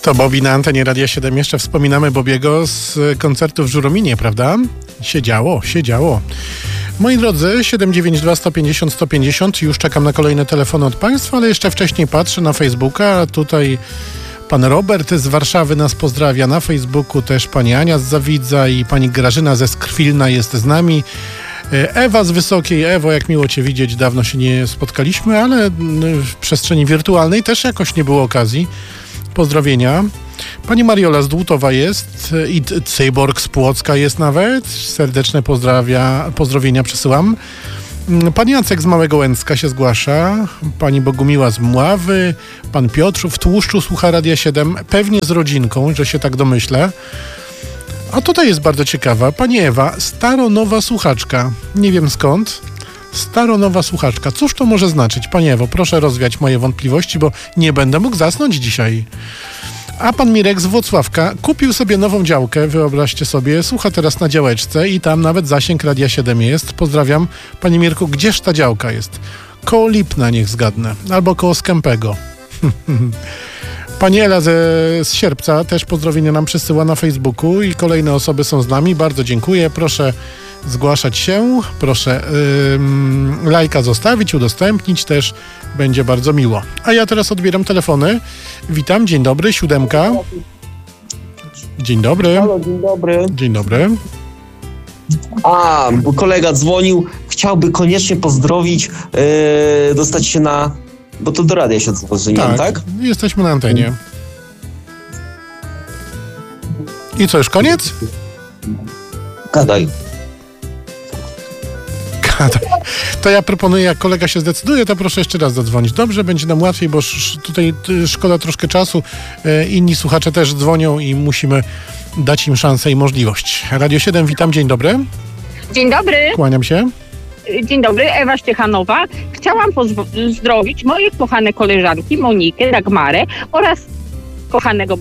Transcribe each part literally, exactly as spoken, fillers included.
To Bobby na antenie Radia siedem. Jeszcze wspominamy Bobiego z koncertu w Żurominie, prawda? Siedziało, siedziało. Moi drodzy, siedem dziewięć dwa sto pięćdziesiąt sto pięćdziesiąt. Już czekam na kolejne telefony od Państwa, ale jeszcze wcześniej patrzę na Facebooka. A tutaj pan Robert z Warszawy nas pozdrawia. Na Facebooku też pani Ania z Zawidza i pani Grażyna ze Skrwilna jest z nami. Ewa z Wysokiej. Ewo, jak miło Cię widzieć. Dawno się nie spotkaliśmy, ale w przestrzeni wirtualnej też jakoś nie było okazji. Pozdrowienia. Pani Mariola z Dłutowa jest i Cyborg z Płocka jest nawet. Serdeczne pozdrawia, pozdrowienia przesyłam. Pan Jacek z Małego Łęcka się zgłasza. Pani Bogumiła z Mławy. Pan Piotr w Tłuszczu słucha Radia siedem. Pewnie z rodzinką, że się tak domyślę. A tutaj jest bardzo ciekawa. Pani Ewa, staronowa słuchaczka. Nie wiem skąd. Staronowa słuchaczka. Cóż to może znaczyć? Pani Ewo, proszę rozwiać moje wątpliwości, bo nie będę mógł zasnąć dzisiaj. A pan Mirek z Włocławka kupił sobie nową działkę, wyobraźcie sobie, słucha teraz na działeczce i tam nawet zasięg Radia siedem jest. Pozdrawiam. Panie Mirku, gdzież ta działka jest? Koło Lipna, niech zgadnę. Albo koło Skępego. Pani Ela ze, z Sierpca też pozdrowienia nam przysyła na Facebooku i kolejne osoby są z nami. Bardzo dziękuję. Proszę zgłaszać się, proszę yy, lajka zostawić, udostępnić też, będzie bardzo miło. A ja teraz odbieram telefony. Witam, dzień dobry, siódemka. Dzień dobry. Halo, dzień dobry. Dzień dobry. A, bo kolega dzwonił, chciałby koniecznie pozdrowić, yy, dostać się na... Bo to do radia się dzwoniłem, tak? Tak, jesteśmy na antenie. I co, już koniec? Gadaj. To ja proponuję, jak kolega się zdecyduje, to proszę jeszcze raz zadzwonić. Dobrze, będzie nam łatwiej, bo sz- tutaj y, szkoda troszkę czasu. E, inni słuchacze też dzwonią i musimy dać im szansę i możliwość. Radio siedem, witam, dzień dobry. Dzień dobry. Kłaniam się. Dzień dobry, Ewa Sztychanowa. Chciałam pozdrowić moje kochane koleżanki Monikę, Dagmarę oraz kochanego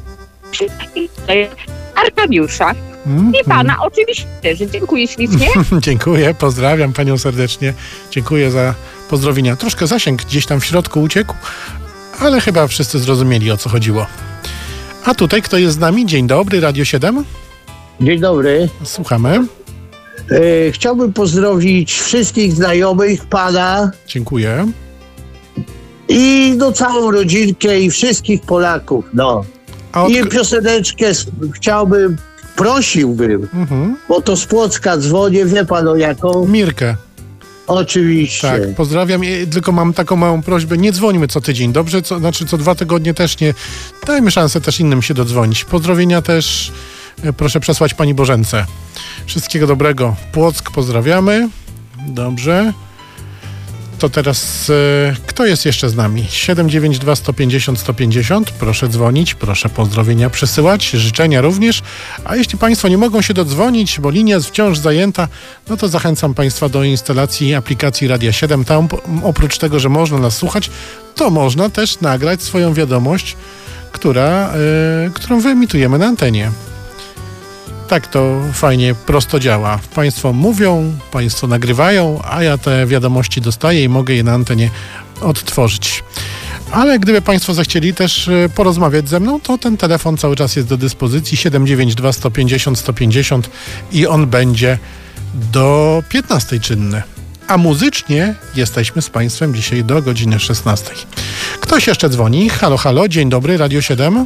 Arkadiusza. Mm, I pana oczywiście też. Dziękuję ślicznie. Dziękuję, pozdrawiam panią serdecznie. Dziękuję za pozdrowienia. Troszkę zasięg gdzieś tam w środku uciekł, ale chyba wszyscy zrozumieli, o co chodziło. A tutaj kto jest z nami? Dzień dobry, Radio siedem. Dzień dobry. Słuchamy. E, chciałbym pozdrowić wszystkich znajomych pana Dziękuję. i no całą rodzinkę i wszystkich Polaków. No. A od... I pioseneczkę s- chciałbym, prosiłbym, mhm. bo to z Płocka dzwonię, wie pan o jaką? Mirkę. Oczywiście. Tak, pozdrawiam. I tylko mam taką małą prośbę, nie dzwońmy co tydzień, dobrze? Co, znaczy co dwa tygodnie też nie. Dajmy szansę też innym się dodzwonić. Pozdrowienia też e, proszę przesłać pani Bożence. Wszystkiego dobrego. Płock, pozdrawiamy. Dobrze. To teraz e, kto jest jeszcze z nami? siedem dziewięć dwa sto pięćdziesiąt sto pięćdziesiąt. Proszę dzwonić, proszę pozdrowienia przesyłać, życzenia również. A jeśli państwo nie mogą się dodzwonić, bo linia jest wciąż zajęta, no to zachęcam państwa do instalacji aplikacji Radia siedem. Tam oprócz tego, że można nas słuchać, to można też nagrać swoją wiadomość, która, e, którą wyemitujemy na antenie. Tak to fajnie, prosto działa. Państwo mówią, państwo nagrywają, a ja te wiadomości dostaję i mogę je na antenie odtworzyć. Ale gdyby państwo zechcieli też porozmawiać ze mną, to ten telefon cały czas jest do dyspozycji siedem dziewięć dwa sto pięćdziesiąt sto pięćdziesiąt i on będzie do piętnastej czynny. A muzycznie jesteśmy z państwem dzisiaj do godziny szesnastej. Ktoś jeszcze dzwoni. Halo, halo, dzień dobry, Radio siedem.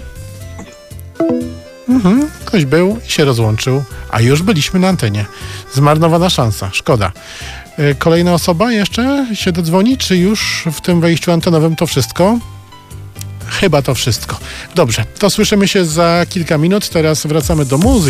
Mhm, ktoś był i się rozłączył, a już byliśmy na antenie. Zmarnowana szansa, szkoda. Yy, kolejna osoba jeszcze się dodzwoni, czy już w tym wejściu antenowym to wszystko? Chyba to wszystko. Dobrze, to słyszymy się za kilka minut, teraz wracamy do muzyki.